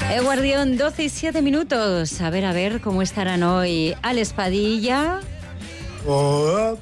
Guardión, 12 y 7 minutos. A ver cómo estarán hoy. Alex Padilla. O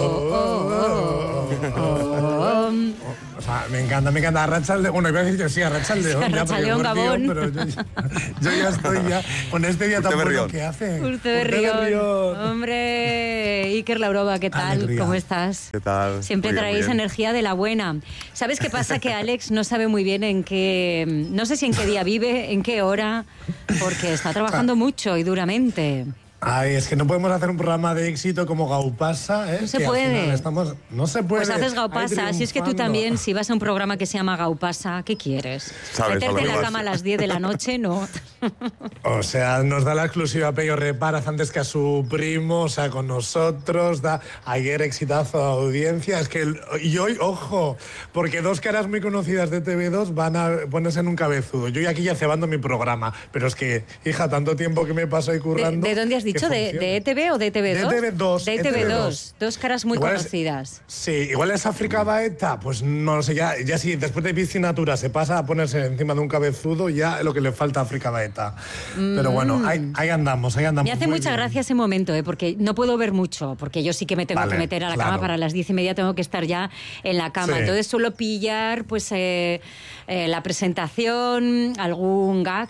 sea, me encanta. Arrachaldeón. Bueno, iba a decir que sí, Arrachaldeón. Arrachaldeón, Gabón. Pero yo ya estoy con este día tan bueno que hace. Urteberrión. Hombre, Iker Laurova, ¿qué tal? Alegría. ¿Cómo estás? ¿Qué tal? Siempre Muy bien, traéis muy bien. energía de la buena. ¿Sabes qué pasa? Que Alex no sabe muy bien no sé si en qué día vive, en qué hora, porque está trabajando mucho y duramente. Ay, es que no podemos hacer un programa de éxito como Gaupasa, ¿eh? No se Que al puede. final no se puede. Pues haces Ahí Gaupasa. Si es que tú triunfando. también, si vas a un programa que se llama Gaupasa, ¿qué quieres? Sabes a lo Meterte en que la vas. cama a las 10 de la noche, no. O sea, nos da la exclusiva Pello Reparaz antes que a su primo, o sea, con nosotros, da ayer exitazo a audiencia. Es que, y hoy, ojo, porque dos caras muy conocidas de TV2 van a ponerse en un cabezudo. Yo aquí ya cebando mi programa, pero es que, hija, tanto tiempo que me paso ahí currando... ¿De dónde has dicho? ¿De ETV o de ETV2? De ETV2. De ETV2. Dos caras muy Igual conocidas. Sí, igual es África Baeta, pues no lo sé, ya si después de piscinatura se pasa a ponerse encima de un cabezudo, ya es lo que le falta a África Baeta. Pero bueno, ahí andamos. Me hace muy mucha bien. gracia ese momento, porque no puedo ver mucho, porque yo sí que me tengo Vale, que meter a la claro. cama para las 10:30, tengo que estar ya en la cama. Sí. Entonces suelo pillar pues la presentación, algún gag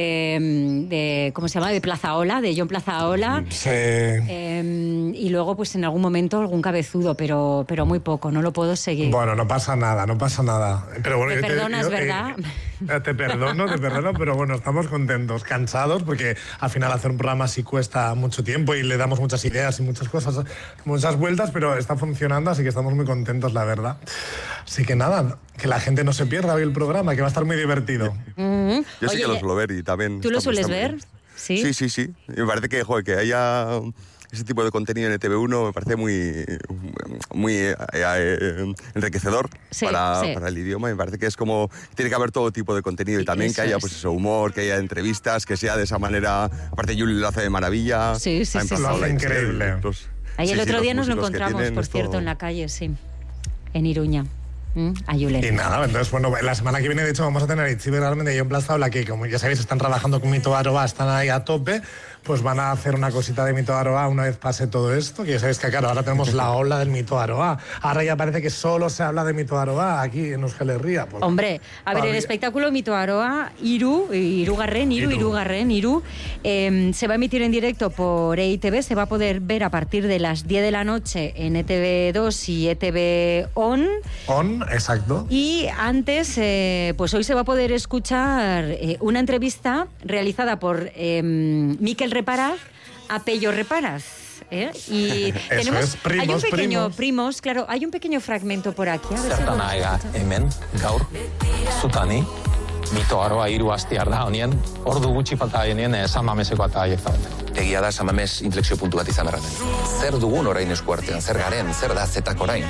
de ¿cómo se llama? De Plazaola, de John Plazaola. Sí. Y luego pues en algún momento algún cabezudo, pero muy poco, no lo puedo seguir. Bueno, no pasa nada. Pero bueno, Me yo perdonas, ¿verdad? Te perdono, pero bueno, estamos contentos, cansados, porque al final hacer un programa sí cuesta mucho tiempo y le damos muchas ideas y muchas cosas, muchas vueltas, pero está funcionando, así que estamos muy contentos, la verdad. Así que nada, que la gente no se pierda hoy el programa, que va a estar muy divertido. Yo sí Oye, que lo suelo ver y también... ¿tú lo está- sueles está muy ver? bien. Sí. Sí. Y me parece que, joder, que haya ese tipo de contenido en ETV1 me parece muy enriquecedor Sí, para sí. el idioma. Me parece que es como... Tiene que haber todo tipo de contenido y también Eso que haya es. pues eso, humor, que haya entrevistas, que sea de esa manera... Aparte, Juli lo hace de maravilla. Sí, sí, También sí, pasa sí. la Increíble. Ahí el otro los día nos lo músicos que encontramos, tienen, por esto- cierto, en la calle, sí. En Iruña. A Julen. Y nada, entonces, bueno, la semana que viene, de hecho, vamos a tener a Itziber realmente y John Plazaola, que como ya sabéis, están trabajando con Mito Aroa, están ahí a tope, pues van a hacer una cosita de Mito Aroa una vez pase todo esto, que ya sabéis que, claro, ahora tenemos la ola del Mito Aroa. Ahora ya parece que solo se habla de Mito Aroa aquí en Euskal Herria. Pues, Hombre, a ver, el espectáculo Mito Aroa, Iru se va a emitir en directo por EITV, se va a poder ver a partir de las 10 de la noche en ETV2 y ETV On. Exacto. Y antes, pues hoy se va a poder escuchar una entrevista realizada por Mikel Reparaz a Pello Reparaz. Y Eso es, hay un pequeño primos. claro, hay un pequeño fragmento por aquí. A ver si Zertan lo aiga escuchas. hemen, gaur, zutani, Mito Aroa 3 aste da honien, ordu gutxi falta genien San Mameseko ataiek zaudeten. Egia da San Mames inflexio puntu bat izan berraten. Zer dugun orain eskuartean, zer garen, zer da zetak orain.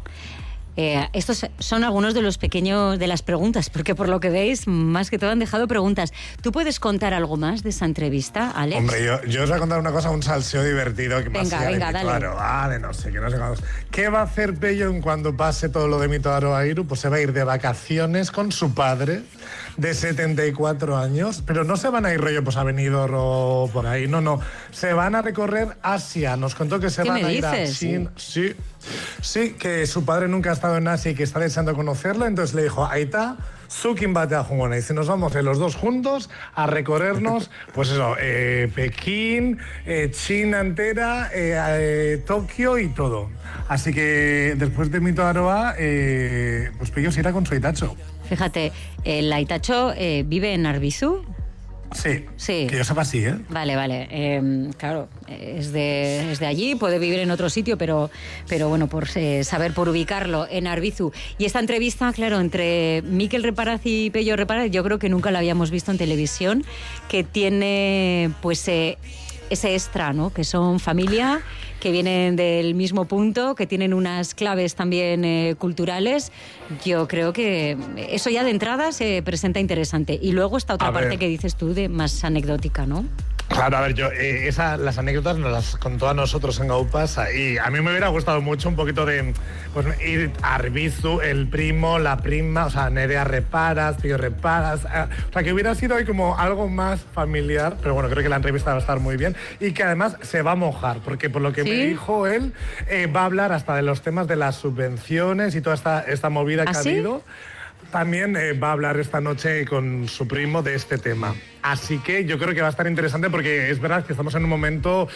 Estos son algunos de las preguntas, porque por lo que veis, más que todo han dejado preguntas. ¿Tú puedes contar algo más de esa entrevista, Alex? Hombre, yo os voy a contar una cosa, un salseo divertido. Que más Venga, allá de venga, Mito dale. Aroa, de no sé cuántos. ¿Qué va a hacer Pello en cuando pase todo lo de Mito Aroa Iru? Pues se va a ir de vacaciones con su padre, de 74 años, pero no se van a ir rollo pues a Benidorm o por ahí, no. Se van a recorrer Asia. Nos contó que se ¿Qué van me a ir a dices? China. Sí, que su padre nunca ha estado en Asia y que está deseando conocerlo, entonces le dijo, Aita, Zukin batea jungona. Y si nos vamos los dos juntos a recorrernos, pues eso, Pekín, China entera, Tokio y todo. Así que después de Mito Aroa, pues Pello se irá con su Aitacho. Fíjate, el Aitacho vive en Arbizu. Sí, que yo sepa sí, ¿eh? Vale. Claro, es de allí, puede vivir en otro sitio, pero bueno, por ubicarlo en Arbizu. Y esta entrevista, claro, entre Mikel Reparaz y Pello Reparaz, yo creo que nunca la habíamos visto en televisión, que tiene pues ese extra, ¿no? Que son familia, que vienen del mismo punto, que tienen unas claves también culturales. Yo creo que eso ya de entrada se presenta interesante. Y luego está otra A parte ver. que dices tú de más anecdótica, ¿no? Claro, a ver, yo las anécdotas nos las contó a nosotros en Gaupasa y a mí me hubiera gustado mucho un poquito de pues, ir a Arbizu, el primo, la prima, o sea, Nerea Reparas, Tío Reparas, o sea, que hubiera sido ahí como algo más familiar, pero bueno, creo que la entrevista va a estar muy bien y que además se va a mojar, porque por lo que me dijo él, va a hablar hasta de los temas de las subvenciones y toda esta movida que ha habido. También va a hablar esta noche con su primo de este tema. Así que yo creo que va a estar interesante porque es verdad que estamos en un momento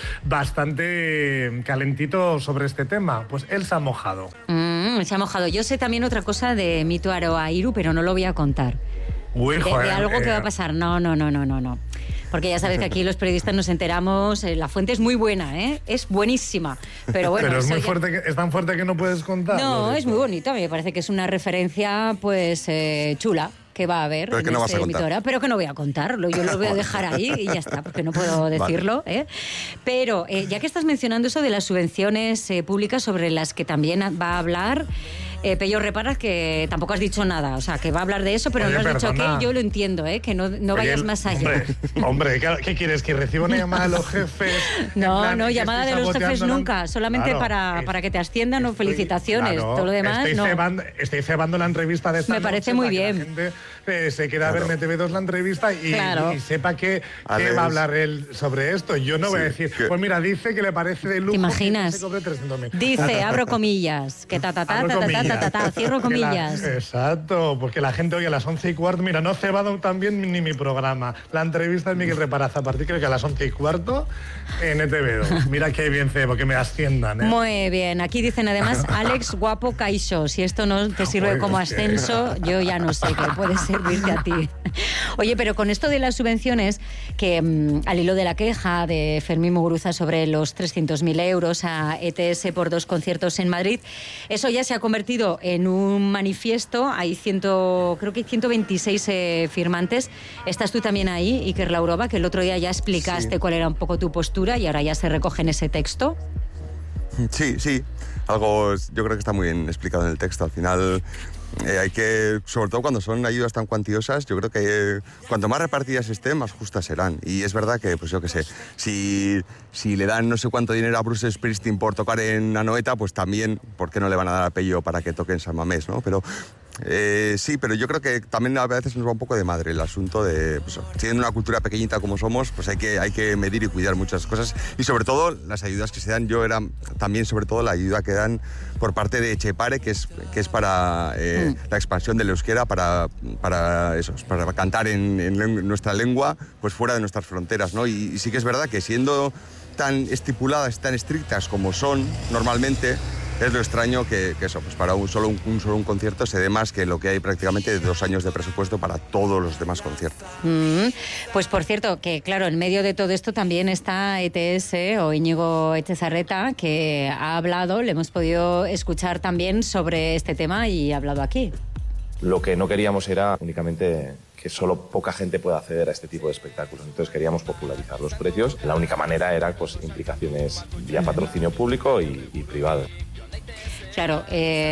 bastante calentito sobre este tema. Pues él se ha mojado. Se ha mojado. Yo sé también otra cosa de Mito Aroairu, pero no lo voy a contar. Uy, joder, de algo que va a pasar. No. Porque ya sabes que aquí los periodistas nos enteramos, la fuente es muy buena, ¿eh? Es buenísima. Pero bueno, pero es tan fuerte que no puedes contar. No, es muy bonita, me parece que es una referencia pues chula que va a haber pero en que no vas a Mito Ara, pero que no voy a contarlo, yo lo voy a dejar ahí y ya está, porque no puedo decirlo. Vale. Pero ya que estás mencionando eso de las subvenciones públicas sobre las que también va a hablar Pello Reparas, que tampoco has dicho nada, o sea, que va a hablar de eso, pero no has dicho que yo lo entiendo, que no vayas más allá. Hombre, ¿qué quieres? ¿Que reciba una llamada de los jefes? No, llamada de los jefes nunca, solamente para que te asciendan o felicitaciones, todo lo demás estoy cebando la entrevista de esta noche. Me parece muy bien. La gente se queda a ver TV2 la entrevista y sepa que va a hablar él sobre esto. Yo no voy a decir, pues mira, dice que le parece de lujo. ¿Te imaginas? Que se cobre 300.000. Dice, abro comillas, que cierro comillas. Exacto, porque la gente hoy a las 11:15, mira, no he cebado también ni mi programa. La entrevista de Miguel Reparaz a partir creo que a las 11:15 en ETV2. Mira qué bien cebo, que me asciendan. Muy bien, aquí dicen además Alex Guapo Caixo, si esto no te sirve como ascenso, yo ya no sé qué puede servirte a ti. Oye, pero con esto de las subvenciones, que al hilo de la queja de Fermín Muguruza sobre los 300.000 euros a ETS por 2 conciertos en Madrid, eso ya se ha convertido en un manifiesto. Hay creo que hay 126 firmantes. Estás tú también ahí, Iker Laurova, que el otro día ya explicaste cuál era un poco tu postura y ahora ya se recoge en ese texto. Sí. Algo, yo creo que está muy bien explicado en el texto. Al final hay que, sobre todo cuando son ayudas tan cuantiosas, yo creo que cuanto más repartidas estén, más justas serán. Y es verdad que, pues yo qué sé, si le dan no sé cuánto dinero a Bruce Springsteen por tocar en Anoeta, pues también, ¿por qué no le van a dar a Pello para que toque en San Mamés, no? Pero sí, pero yo creo que también a veces nos va un poco de madre el asunto de, pues, siendo una cultura pequeñita como somos, pues hay que medir y cuidar muchas cosas y sobre todo las ayudas que se dan. Yo era también sobre todo la ayuda que dan por parte de Etxepare, que es para la expansión del euskera, para cantar en nuestra lengua, pues fuera de nuestras fronteras, ¿no? Y sí que es verdad que siendo tan estipuladas, tan estrictas como son normalmente, es lo extraño que eso, pues para solo un concierto se dé más que lo que hay prácticamente 2 años de presupuesto para todos los demás conciertos. Pues por cierto, que claro, en medio de todo esto también está ETS o Íñigo Etxezarreta, que ha hablado, le hemos podido escuchar también sobre este tema y ha hablado aquí. Lo que no queríamos era únicamente que solo poca gente pueda acceder a este tipo de espectáculos. Entonces queríamos popularizar los precios. La única manera era pues implicaciones vía patrocinio público y privado. Claro,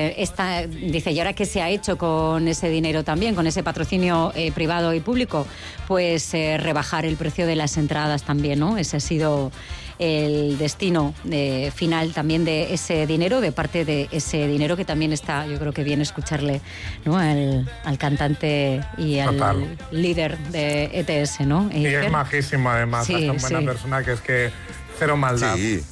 dice, ¿y ahora qué se ha hecho con ese dinero también, con ese patrocinio privado y público? Pues rebajar el precio de las entradas también, ¿no? Ese ha sido el destino final también de ese dinero, de parte de ese dinero que también está, yo creo que bien escucharle, ¿no? al cantante y al líder de ETS, ¿no? Y es majísimo además, es tan buena persona que es que cero maldad.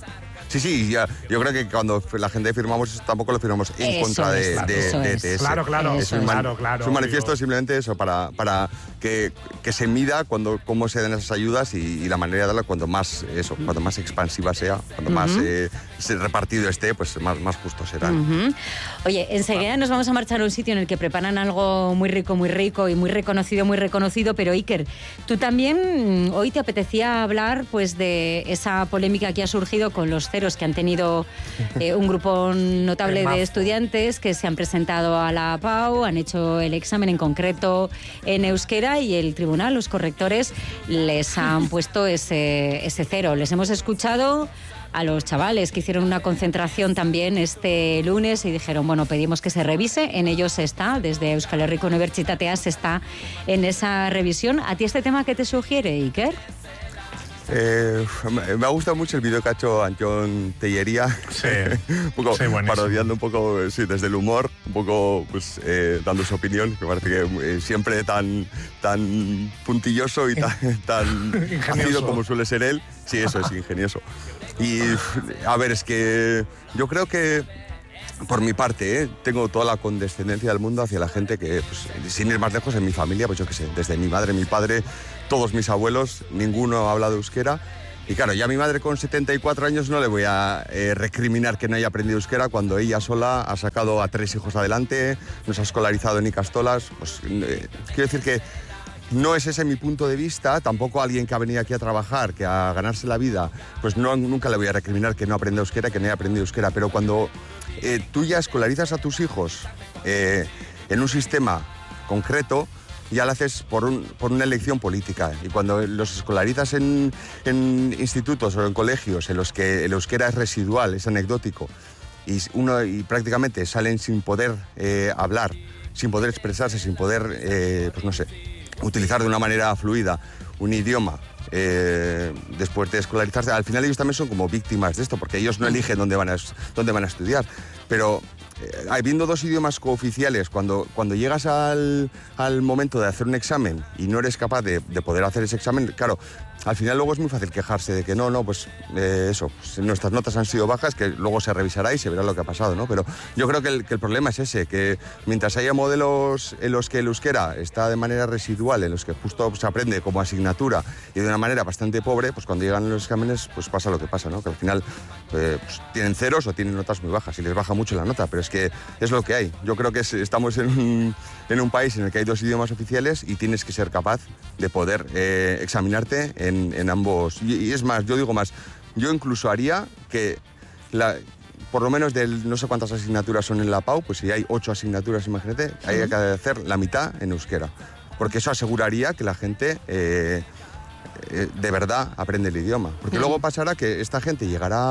Sí, yo creo que cuando la gente firmamos tampoco lo firmamos en contra de ETS. Claro. Es un manifiesto simplemente eso, para que se mida cómo se den esas ayudas y la manera de darla cuanto más expansiva sea, cuanto más repartido esté, pues más justo serán. Oye, enseguida nos vamos a marchar a un sitio en el que preparan algo muy rico y muy reconocido, pero Iker, tú también hoy te apetecía hablar pues de esa polémica que ha surgido con los ceros que han tenido un grupo notable de estudiantes que se han presentado a la PAU, han hecho el examen en concreto en euskera y el tribunal, los correctores, les han puesto ese cero. Les hemos escuchado a los chavales que hicieron una concentración también este lunes y dijeron, bueno, pedimos que se revise, en ello se está, desde Euskal Herriko Unibertsitatea se está en esa revisión. ¿A ti este tema qué te sugiere, Iker? Me ha gustado mucho el vídeo que ha hecho Antón Tellería, Sí, un poco sí, buenísimo. parodiando un poco, sí, desde el humor, un poco pues, dando su opinión, que parece que siempre tan puntilloso y tan ácido como suele ser él. Sí, eso es ingenioso. Y a ver, es que yo creo que por mi parte, tengo toda la condescendencia del mundo hacia la gente que, pues, sin ir más lejos, en mi familia, pues yo qué sé, desde mi madre, mi padre, todos mis abuelos, ninguno ha hablado euskera. Y claro, ya a mi madre con 74 años no le voy a recriminar que no haya aprendido euskera cuando ella sola ha sacado a 3 hijos adelante, nos ha escolarizado en Icastolas. Pues, quiero decir que no es ese mi punto de vista, tampoco alguien que ha venido aquí a trabajar, que a ganarse la vida, pues nunca le voy a recriminar que no aprenda euskera, que no haya aprendido euskera, pero cuando tú ya escolarizas a tus hijos en un sistema concreto, ya lo haces por una elección política. Y cuando los escolarizas en institutos o en colegios en los que el euskera es residual, es anecdótico, y prácticamente salen sin poder hablar, sin poder expresarse, sin poder, pues no sé, utilizar de una manera fluida un idioma, después de escolarizarse, al final ellos también son como víctimas de esto, porque ellos no eligen dónde van a estudiar. Pero habiendo 2 idiomas cooficiales, cuando llegas al momento de hacer un examen y no eres capaz de poder hacer ese examen, claro, al final luego es muy fácil quejarse de que pues pues nuestras notas han sido bajas, que luego se revisará y se verá lo que ha pasado, ¿no? Pero yo creo que el problema es ese, que mientras haya modelos en los que el euskera está de manera residual, en los que justo se aprende como asignatura y de una manera bastante pobre, pues cuando llegan los exámenes pues pasa lo que pasa, ¿no? Que al final pues tienen ceros o tienen notas muy bajas y les baja mucho la nota, pero es que es lo que hay. Yo creo que estamos en un país en el que hay 2 idiomas oficiales y tienes que ser capaz de poder examinarte en ambos. Y es más, yo digo más, yo incluso haría que por lo menos no sé cuántas asignaturas son en la PAU, pues si hay 8 asignaturas, imagínate, hay que hacer la mitad en euskera, porque eso aseguraría que la gente de verdad aprende el idioma. Porque luego pasará que esta gente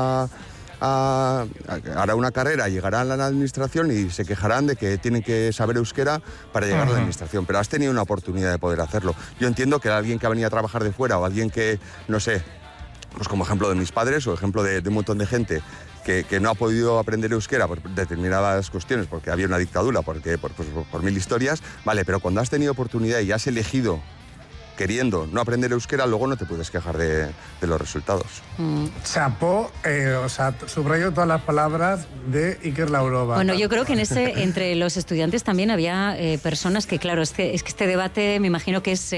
hará una carrera, llegarán a la administración y se quejarán de que tienen que saber euskera para llegar a la administración, pero has tenido una oportunidad de poder hacerlo. Yo entiendo que alguien que ha venido a trabajar de fuera o alguien que, no sé, pues como ejemplo de mis padres o ejemplo de un montón de gente que no ha podido aprender euskera por determinadas cuestiones, porque había una dictadura, por 1000 historias, vale, pero cuando has tenido oportunidad y has elegido queriendo no aprender euskera, luego no te puedes quejar de los resultados. Chapó, subrayo todas las palabras de Iker Laurova. Bueno, yo creo que entre los estudiantes también había personas que, claro, es que este debate me imagino que es...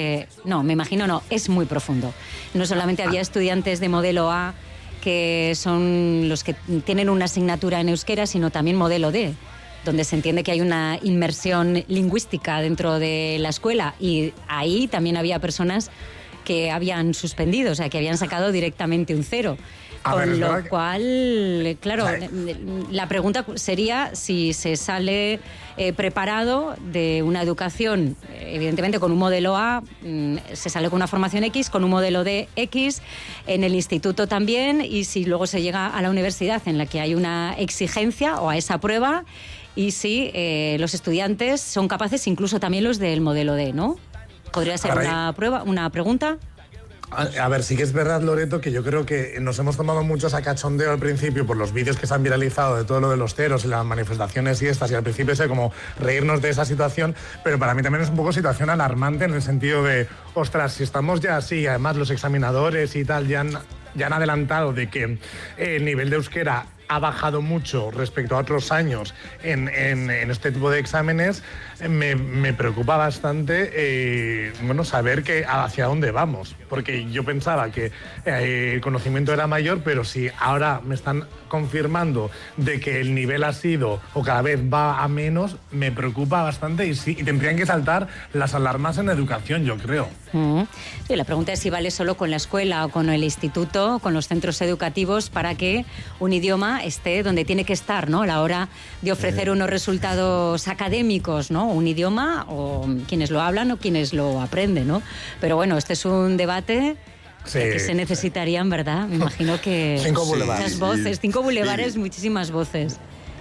es muy profundo. No solamente había estudiantes de modelo A, que son los que tienen una asignatura en euskera, sino también modelo D, donde se entiende que hay una inmersión lingüística dentro de la escuela, y ahí también había personas que habían suspendido, o sea, que habían sacado directamente un 0. Con lo cual, claro, la pregunta sería si se sale preparado de una educación, evidentemente con un modelo A, se sale con una formación X, con un modelo D X, en el instituto también, y si luego se llega a la universidad en la que hay una exigencia o a esa prueba, y si los estudiantes son capaces, incluso también los del modelo D, ¿no? ¿Podría ser una pregunta? A ver, sí que es verdad, Loreto, que yo creo que nos hemos tomado mucho a cachondeo al principio por los vídeos que se han viralizado de todo lo de los ceros y las manifestaciones y estas, y al principio es como reírnos de esa situación, pero para mí también es un poco situación alarmante en el sentido de, ostras, si estamos ya así, además los examinadores y tal ya han adelantado de que el nivel de euskera ha bajado mucho respecto a otros años en este tipo de exámenes, me preocupa bastante saber hacia dónde vamos, porque yo pensaba que el conocimiento era mayor, pero si ahora me están confirmando de que el nivel ha sido o cada vez va a menos, me preocupa bastante y tendrían que saltar las alarmas en educación, yo creo. Sí, la pregunta es si vale solo con la escuela o con el instituto, con los centros educativos, para que un idioma esté donde tiene que estar, ¿no? A la hora de ofrecer unos resultados académicos, ¿no? Un idioma, o quienes lo hablan o quienes lo aprenden, ¿no? Pero bueno, este es un debate que se necesitarían, ¿verdad? Me imagino que 5 bulevares. muchas voces, 5 bulevares, muchísimas voces.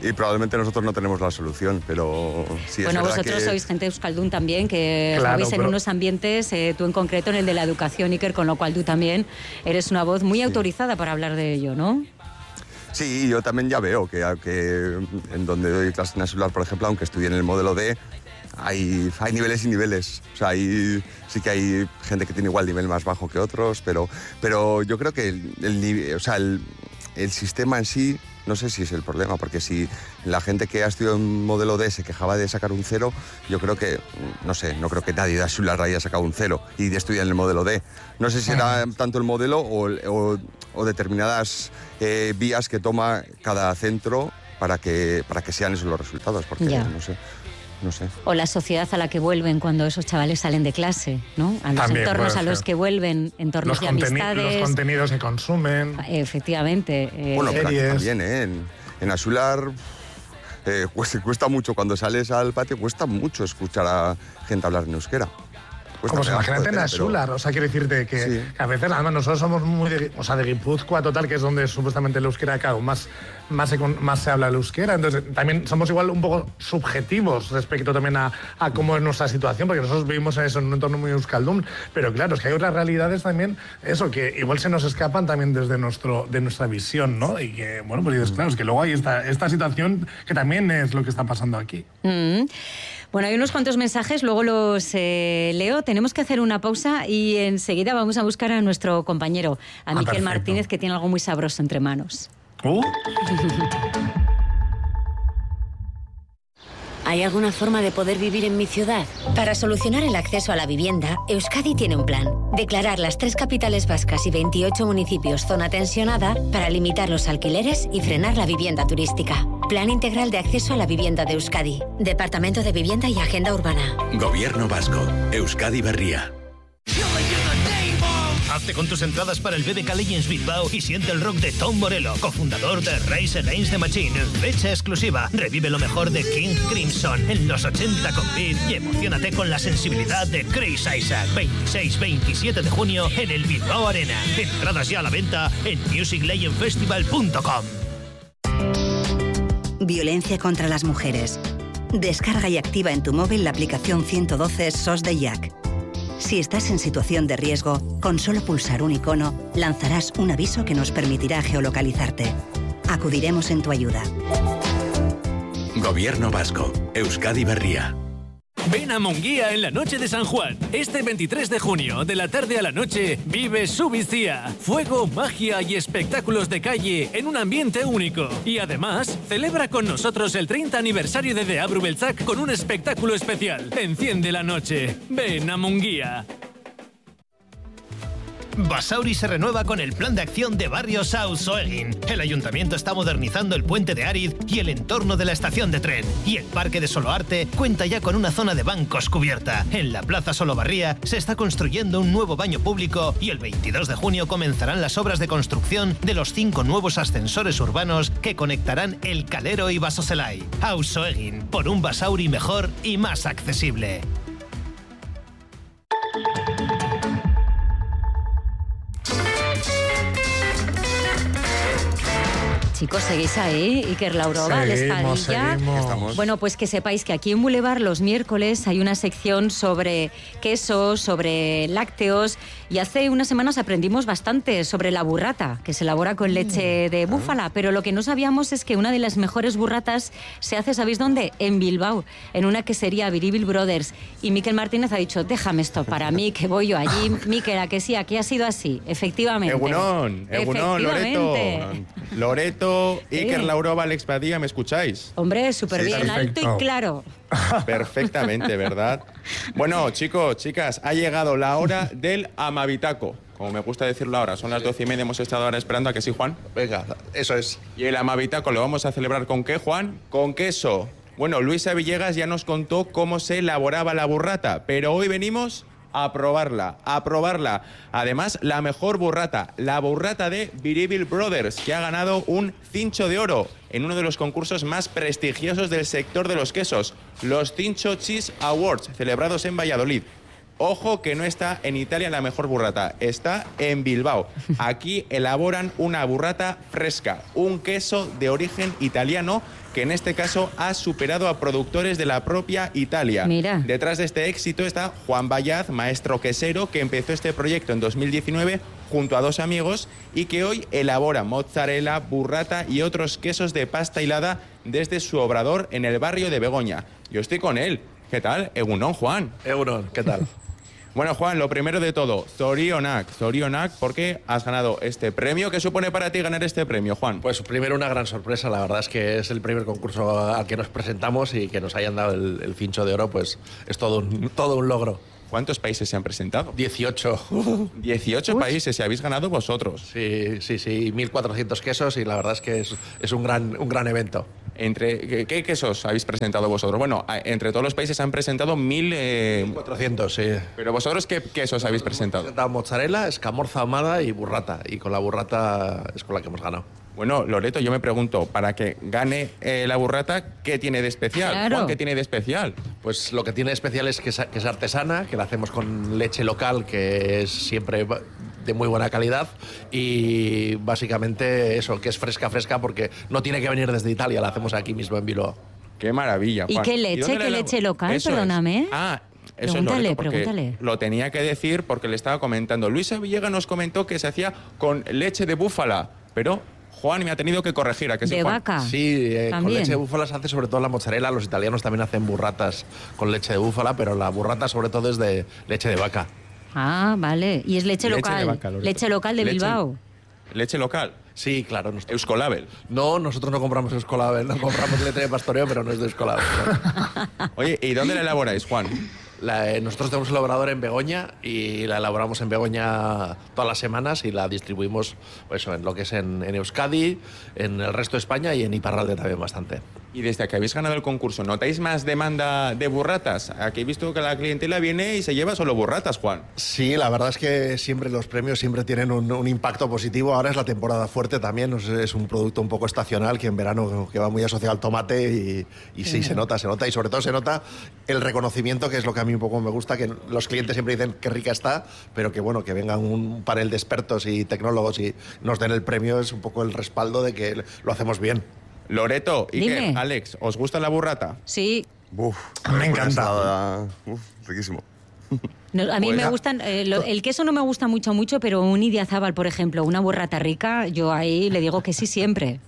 y probablemente nosotros no tenemos la solución, pero sí es bueno, verdad vosotros que... sois gente de Euskaldun también, que Claro, sabéis en pero... unos ambientes, tú en concreto en el de la educación, Iker, con lo cual tú también eres una voz muy autorizada para hablar de ello, ¿no? Sí, yo también ya veo que en donde doy clases en Asular, por ejemplo, aunque estudié en el modelo D, hay niveles y niveles. O sea, sí que hay gente que tiene igual nivel más bajo que otros, pero yo creo que el sistema en sí, no sé si es el problema, porque si la gente que ha estudiado en modelo D se quejaba de sacar un 0, yo creo que, no creo que nadie de Asular haya sacado un 0 y de estudiar en el modelo D. No sé si era tanto el modelo o determinadas vías que toma cada centro para que sean esos los resultados, porque no sé. O la sociedad a la que vuelven cuando esos chavales salen de clase, ¿no? A los También entornos a puede los ser. que vuelven, entornos de amistades. Los contenidos que consumen. Efectivamente. Bueno, pero aquí series. también, en Asular cuesta mucho, cuando sales al patio, cuesta mucho escuchar a gente hablar en euskera. Pues imagínate en Asular, o sea, quiero decirte que, sí. que a veces, además, nosotros somos muy de Guipúzcoa total, que es donde supuestamente el euskera, claro, más se habla el euskera, entonces también somos igual un poco subjetivos respecto también a cómo es nuestra situación, porque nosotros vivimos en un entorno muy euskaldun, pero claro, es que hay otras realidades también, eso, que igual se nos escapan también desde de nuestra visión, ¿no? Y que, bueno, pues dices, claro, es que luego hay esta situación que también es lo que está pasando aquí. Bueno, hay unos cuantos mensajes, luego los leo. Tenemos que hacer una pausa y enseguida vamos a buscar a nuestro compañero, a Miquel perfecto. Martínez, que tiene algo muy sabroso entre manos. ¿Hay alguna forma de poder vivir en mi ciudad? Para solucionar el acceso a la vivienda, Euskadi tiene un plan. Declarar las 3 capitales vascas y 28 municipios zona tensionada para limitar los alquileres y frenar la vivienda turística. Plan integral de acceso a la vivienda de Euskadi. Departamento de Vivienda y Agenda Urbana. Gobierno vasco. Euskadi Berria. Hazte con tus entradas para el BBK Legends Bilbao y siente el rock de Tom Morello, cofundador de Rise Against the Machine. Fecha exclusiva. Revive lo mejor de King Crimson en los 80 con Beat y emocionate con la sensibilidad de Chris Isaac. 26-27 de junio en el Bilbao Arena. Entradas ya a la venta en musiclegendfestival.com. Violencia contra las mujeres. Descarga y activa en tu móvil la aplicación 112 SOS de Jack. Si estás en situación de riesgo, con solo pulsar un icono, lanzarás un aviso que nos permitirá geolocalizarte. Acudiremos en tu ayuda. Gobierno vasco. Euskadi Berria. Ven a Munguía en la noche de San Juan. Este 23 de junio, de la tarde a la noche, vive Subizia. Fuego, magia y espectáculos de calle en un ambiente único. Y además, celebra con nosotros el 30 aniversario de Deabru Beltzak con un espectáculo especial. Enciende la noche. Ven a Munguía. Basauri se renueva con el plan de acción de barrios Auzoegin. El ayuntamiento está modernizando el puente de Ariz y el entorno de la estación de tren. Y el parque de Soloarte cuenta ya con una zona de bancos cubierta. En la plaza Solobarría se está construyendo un nuevo baño público y el 22 de junio comenzarán las obras de construcción de los 5 nuevos ascensores urbanos que conectarán El Calero y Basozelay. Auzoegin, por un Basauri mejor y más accesible. Chicos, ¿seguís ahí? Iker Laurova, Lescadilla. Bueno, pues que sepáis que aquí en Boulevard los miércoles hay una sección sobre quesos, sobre lácteos, y hace unas semanas aprendimos bastante sobre la burrata, que se elabora con leche de búfala, pero lo que no sabíamos es que una de las mejores burratas se hace, ¿sabéis dónde? En Bilbao, en una quesería, Biribil Brothers. Y Miquel Martínez ha dicho, déjame esto para mí, que voy yo allí. Miquel, ¿a que sí? Aquí ha sido así, efectivamente. Egunon, Loreto, Iker Laurova, Alex Padilla, ¿me escucháis? Hombre, súper bien, alto y claro. Perfectamente, ¿verdad? Bueno, chicos, chicas, ha llegado la hora del amabitaco. Como me gusta decirlo ahora, son las 12:30, hemos estado ahora esperando, ¿a que sí, Juan? Venga, eso es. Y el amabitaco lo vamos a celebrar ¿con qué, Juan? Con queso. Bueno, Luisa Villegas ya nos contó cómo se elaboraba la burrata, pero hoy venimos a probarla, a probarla. Además, la mejor burrata, la burrata de Biribil Brothers, que ha ganado un cincho de oro en uno de los concursos más prestigiosos del sector de los quesos, los Cincho Cheese Awards, celebrados en Valladolid. Ojo que no está en Italia la mejor burrata, está en Bilbao. Aquí elaboran una burrata fresca, un queso de origen italiano que en este caso ha superado a productores de la propia Italia. Mira. Detrás de este éxito está Juan Vallaz, maestro quesero, que empezó este proyecto en 2019 junto a 2 amigos y que hoy elabora mozzarella, burrata y otros quesos de pasta hilada desde su obrador en el barrio de Begoña. Yo estoy con él. ¿Qué tal? Egunon, Juan. Egunon, ¿qué tal? Bueno, Juan, lo primero de todo, Zorionak, porque has ganado este premio. ¿Qué supone para ti ganar este premio, Juan? Pues primero una gran sorpresa, la verdad es que es el primer concurso al que nos presentamos y que nos hayan dado el Cincho de Oro, pues es todo un logro. ¿Cuántos países se han presentado? 18. 18 países y habéis ganado vosotros. Sí, 1.400 quesos y la verdad es que es un gran evento. ¿Qué quesos habéis presentado vosotros? Bueno, entre todos los países han presentado 1.400, sí. ¿Pero vosotros qué quesos habéis presentado? Hemos presentado mozzarella, escamorza ahumada y burrata. Y con la burrata es con la que hemos ganado. Bueno, Loreto, yo me pregunto, para que gane la burrata, ¿qué tiene de especial? Claro. Juan, ¿qué tiene de especial? Pues lo que tiene de especial es que es artesana, que la hacemos con leche local, que es siempre de muy buena calidad, y básicamente eso, que es fresca, porque no tiene que venir desde Italia, la hacemos aquí mismo en Bilbao. ¡Qué maravilla, Juan! ¿Y qué leche? ¿Qué leche local? Eso Perdóname. Eso Pregúntale, es, Loreto, pregúntale. Lo tenía que decir porque le estaba comentando. Luisa Villegas nos comentó que se hacía con leche de búfala, pero Juan me ha tenido que corregir. ¿A que sí, de Juan? vaca. Sí, con También. leche de búfala se hace sobre todo la mozzarella. Los italianos también hacen burratas con leche de búfala, pero la burrata sobre todo es de leche de vaca. Ah, vale. Y es leche Leche local. de vaca, Loreto. Leche local de Leche- Bilbao. ¿Leche local? Sí, claro. Euskolabel. No, nosotros no compramos Euskolabel, no compramos leche de pastoreo, pero no es de Euskolabel. No. Oye, ¿y dónde la elaboráis, Juan? Nosotros tenemos un elaborador en Begoña y la elaboramos en Begoña todas las semanas y la distribuimos pues, en lo que es en Euskadi, en el resto de España y en Iparralde también bastante. Y desde que habéis ganado el concurso, ¿notáis más demanda de burratas? Aquí he visto que la clientela viene y se lleva solo burratas, Juan. Sí, la verdad es que siempre los premios siempre tienen un impacto positivo. Ahora es la temporada fuerte también, es un producto un poco estacional que en verano que va muy asociado al tomate y sí, se nota y sobre todo se nota el reconocimiento, que es lo que a mí un poco me gusta, que los clientes siempre dicen qué rica está, pero que bueno, que vengan un panel de expertos y tecnólogos y nos den el premio es un poco el respaldo de que lo hacemos bien. Loreto, Dime. Iker, Alex, ¿os gusta la burrata? Sí. Me encanta. Riquísimo. No, a mí Pues me gustan, el queso no me gusta mucho, pero un idiazábal, por ejemplo, una burrata rica, yo ahí le digo que sí siempre.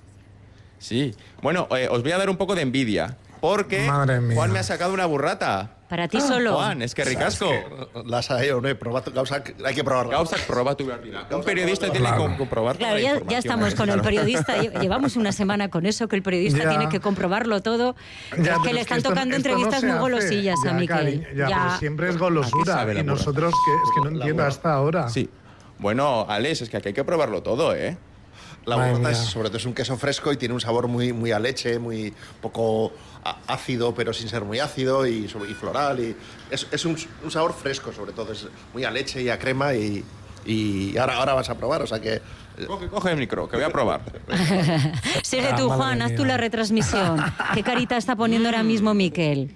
Sí. Bueno, os voy a dar un poco de envidia, porque Madre mía. Juan me ha sacado una burrata. Para ti solo. Juan, es que ricasco. Las hay o no he probado, hay que probarlas. Gauzak, proba tu verdad. Un periodista tiene que comprobar toda Claro, la ya información. estamos con el periodista, llevamos una semana con eso, que el periodista Ya. tiene que comprobarlo todo, Ya, que pero le es están esto- tocando esto no entrevistas se muy hace. golosillas a Ya, Miquel. cariño, ya, pero siempre es golosura. sabe la Y burra. nosotros, es que no entiendo hasta ahora. Sí. Bueno, Alex, es que aquí hay que probarlo todo, ¿eh? La Madre burrata mía. sobre todo es un queso fresco y tiene un sabor muy a leche, muy poco ácido, pero sin ser muy ácido y floral. Y es un sabor fresco, sobre todo, es muy a leche y a crema y ahora vas a probar, o sea que... Coge el micro, que voy a probar. Sigue tú, Juan, haz tú la retransmisión. ¿Qué carita está poniendo ahora mismo Miquel?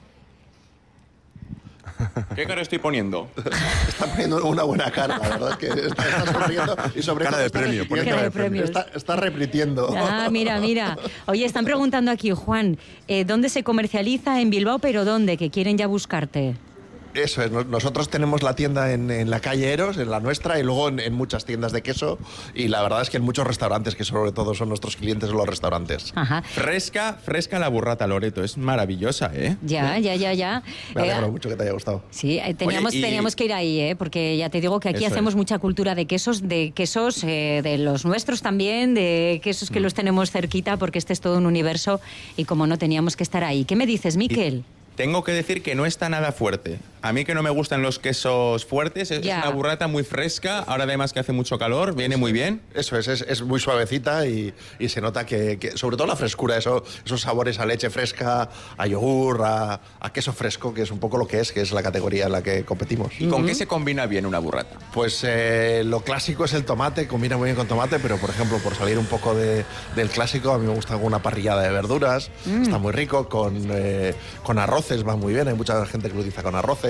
¿Qué cara estoy poniendo? Está poniendo una buena cara, la verdad es que está sonriendo y sobre Cara todo de está premio, repitiendo. cara de premios. Está repitiendo. Ah, mira. Oye, están preguntando aquí, Juan, ¿dónde se comercializa en Bilbao, pero dónde? Que quieren ya buscarte. Eso es, nosotros tenemos la tienda en la calle Eros, en la nuestra, y luego en muchas tiendas de queso, y la verdad es que en muchos restaurantes, que sobre todo son nuestros clientes en los restaurantes. Ajá. Fresca la burrata, Loreto. Es maravillosa, ¿eh? Ya. Me alegro mucho que te haya gustado. Sí, teníamos que ir ahí, porque ya te digo que aquí Eso hacemos es. mucha cultura de quesos, de los nuestros también, de quesos que los tenemos cerquita, porque este es todo un universo y como no teníamos que estar ahí. ¿Qué me dices, Miquel? Tengo que decir que no está nada fuerte. A mí que no me gustan los quesos fuertes, es Ya. una burrata muy fresca, ahora además que hace mucho calor, viene muy bien. Eso es muy suavecita y se nota que sobre todo la frescura, esos sabores a leche fresca, a yogur, a queso fresco, que es un poco lo que es la categoría en la que competimos. ¿Y con qué se combina bien una burrata? Pues lo clásico es el tomate, combina muy bien con tomate, pero por ejemplo, por salir un poco del clásico, a mí me gusta una parrillada de verduras, está muy rico, con arroces va muy bien, hay mucha gente que lo utiliza con arroces,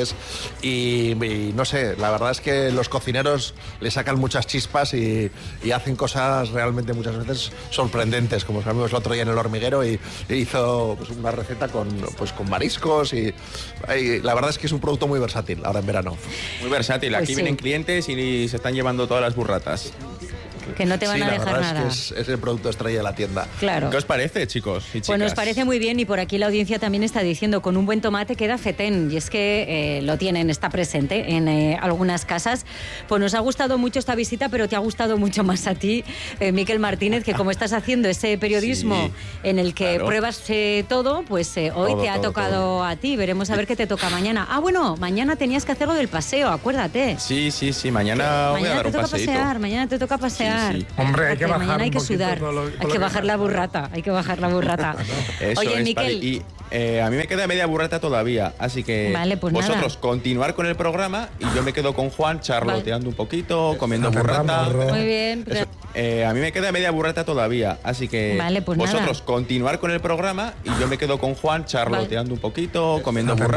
veces y no sé, la verdad es que los cocineros le sacan muchas chispas y hacen cosas realmente muchas veces sorprendentes, como sabemos el otro día en El Hormiguero y hizo pues, una receta con mariscos y la verdad es que es un producto muy versátil ahora en verano. Muy versátil, aquí vienen clientes y se están llevando todas las burratas. Que no te van a dejar nada. Es el producto estrella de la tienda. Claro. ¿Qué os parece, chicos y chicas? Pues nos parece muy bien y por aquí la audiencia también está diciendo, con un buen tomate queda fetén, y es que lo tienen, está presente en algunas casas. Pues nos ha gustado mucho esta visita, pero te ha gustado mucho más a ti, Miquel Martínez, que como estás haciendo ese periodismo en el que pruebas todo, pues hoy te ha tocado a ti. Veremos a ver qué te toca mañana. Ah, bueno, mañana tenías que hacer lo del paseo, acuérdate. Sí, mañana voy a dar un paseíto. Mañana te toca pasear. Sí. Hombre, hay que bajar mañana hay que sudar, hay que bajar la burrata, Eso Oye, es, Miquel. vale. Y a mí me queda media burrata todavía, así que vale, pues vosotros continuar con el programa y yo me quedo con Juan charloteando un poquito, comiendo burrata. Muy bien. A mí me queda media burrata todavía, así que vale, pues vosotros continuar con el programa y yo me quedo con Juan charloteando un poquito, comiendo burrata.